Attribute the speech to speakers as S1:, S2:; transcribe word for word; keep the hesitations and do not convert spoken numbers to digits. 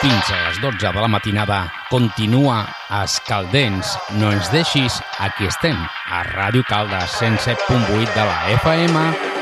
S1: fins a les dotze de la matinada. Continua a Escaldents. No ens deixis, aquí estem, a Ràdio Caldes, cent set punt vuit de la F M.